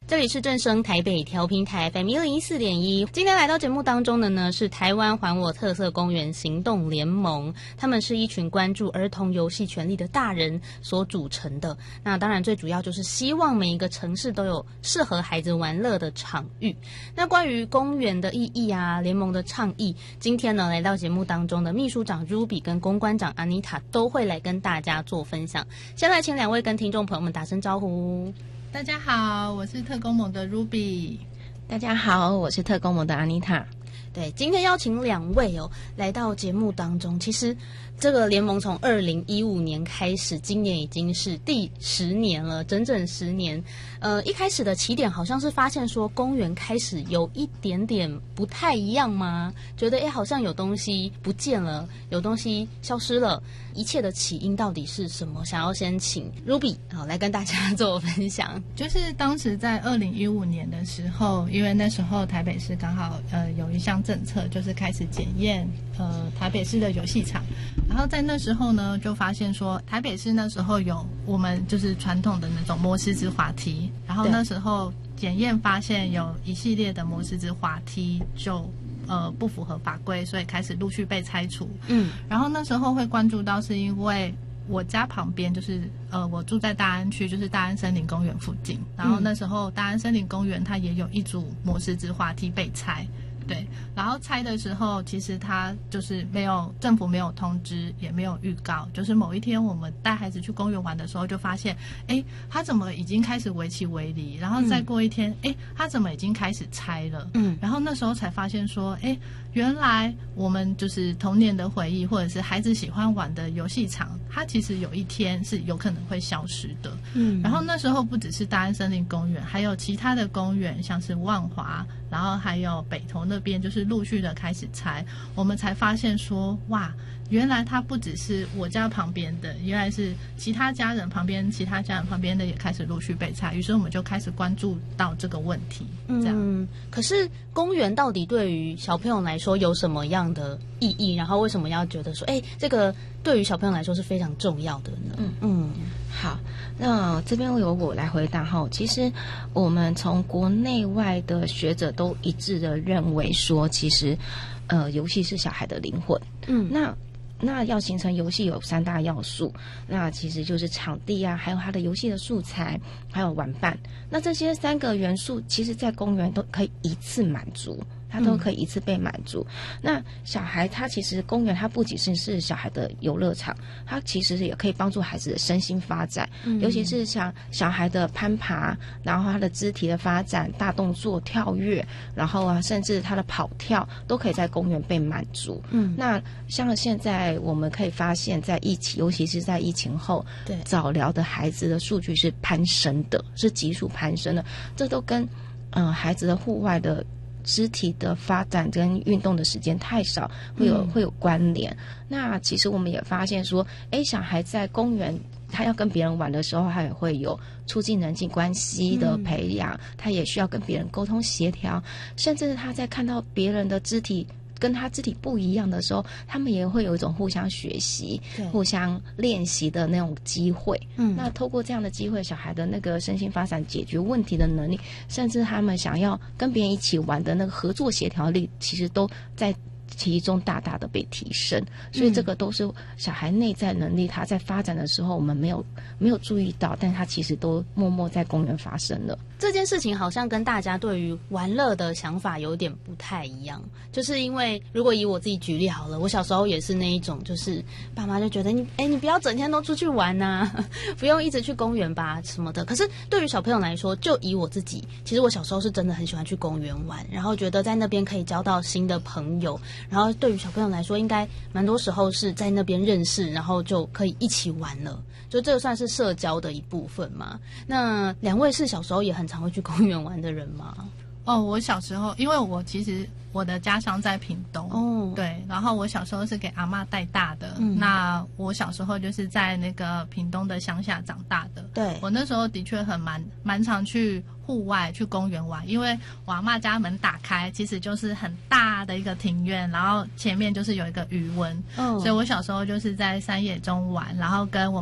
这里是正声台北调频台 FM104.1。今天来到节目当中的呢是台湾还我特色公园行动联盟，他们是一群关注儿童游戏权利的大人所组成的。那当然最主要就是希望每一个城市都有适合孩子玩乐的场域。那关于公园的意义啊，联盟的倡议，今天呢来到节目当中的秘书长 Ruby 跟公关长 Anita 都会来跟大家做分享。先来请两位跟听众朋友们打声招呼。 大家好，我是特工盟的 Ruby。 大家好，我是特工盟的 Anita。 对，今天邀请两位来到节目当中。其实这个联盟从2015年开始，今年已经是第10年了，整整10年。一开始的起点好像是发现说公园开始有一点点不太一样吗？觉得好像有东西不见了，有东西消失了。一切的起因到底是什么？想要先请 Ruby 来跟大家做分享。 就是当时在2015年的时候，因为那时候台北市刚好有一项政策，就是开始检验台北市的游戏场。然后在那时候呢，就发现说台北市那时候有我们就是传统的那种摩狮子滑梯，然后那时候检验发现有一系列的摩狮子滑梯就不符合法规，所以开始陆续被拆除。然后那时候会关注到是因为我家旁边就是我住在大安区，就是大安森林公园附近，然后那时候大安森林公园它也有一组摩狮子滑梯被拆。对，然后拆的时候，其实它就是政府没有通知，也没有预告，就是某一天我们带孩子去公园玩的时候，就发现，它怎么已经开始围棋围篱，然后再过一天，它怎么已经开始拆了？然后那时候才发现说，原来我们就是童年的回忆，或者是孩子喜欢玩的游戏场，它其实有一天是有可能会消失的。然后那时候不只是大安森林公园，还有其他的公园，像是万华，然后还有北投那边，就是陆续的开始拆，我们才发现说，哇，原来它不只是我家旁边的，原来是其他家人旁边的也开始陆续被拆，于是我们就开始关注到这个问题。这样。 可是公园到底对于小朋友来说有什么样的意义？然后为什么要觉得说，这个对于小朋友来说是非常重要的呢？ 好，那这边由我来回答哈。其实我们从国内外的学者都一致的认为说，其实游戏是小孩的灵魂。那要形成游戏有3大要素，那其实就是场地啊，还有它的游戏的素材，还有玩伴。那这些3个元素，其实在公园都可以一次满足。它都可以一次被满足。那小孩他其实公园它不仅是小孩的游乐场，它其实也可以帮助孩子的身心发展，尤其是像小孩的攀爬，然后他的肢体的发展、大动作、跳跃，然后甚至他的跑跳都可以在公园被满足。那像现在我们可以发现，在尤其是在疫情后，早疗的孩子的数据是攀升的，是急速攀升的，这都跟孩子的户外的肢体的发展跟运动的时间太少会有关联。那其实我们也发现说，小孩在公园他要跟别人玩的时候，他也会有促进人际关系的培养，他也需要跟别人沟通协调，甚至他在看到别人的肢体跟他肢体不一样的时候，他们也会有一种互相学习、互相练习的那种机会。那透过这样的机会，小孩的那个身心发展、解决问题的能力，甚至他们想要跟别人一起玩的那个合作协调力，其实都在其中大大的被提升。所以这个都是小孩内在能力，他在发展的时候我们没有注意到，但他其实都默默在公园发生了。 这件事情好像跟大家对于玩乐的想法有点不太一样，就是因为如果以我自己举例好了，我小时候也是那一种，就是爸妈就觉得你不要整天都出去玩啊，不用一直去公园吧什么的。可是对于小朋友来说，就以我自己，其实我小时候是真的很喜欢去公园玩，然后觉得在那边可以交到新的朋友，然后对于小朋友来说，应该蛮多时候是在那边认识，然后就可以一起玩了，就这个算是社交的一部分嘛。那两位是小时候也很常会去公园玩的人吗？ 我小时候，因为其实我的家乡在屏东，对，然后我小时候是给阿嬷带大的，那我小时候就是在那个屏东的乡下长大的，对，我那时候的确蛮常去户外去公园玩，因为我阿嬷家门打开，其实就是很大的一个庭院，然后前面就是有一个渔温，所以我小时候就是在山野中玩，然后跟我